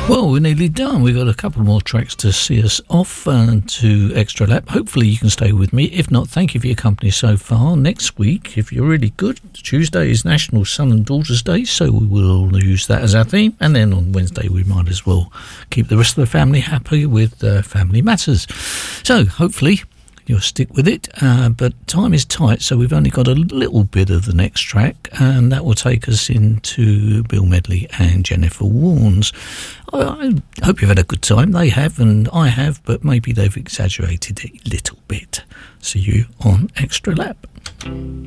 Well, we're nearly done. We've got a couple more tracks to see us off to Extra Lap. Hopefully you can stay with me. If not, thank you for your company so far. Next week, if you're really good, Tuesday is National Son and Daughters Day, so we will use that as our theme. And then on Wednesday, we might as well keep the rest of the family happy with Family Matters. So hopefully you'll stick with it, but time is tight, so we've only got a little bit of the next track, and that will take us into Bill Medley and Jennifer Warnes. I hope you've had a good time. They have, and I have, but maybe they've exaggerated it a little bit. See you on Extra Lap.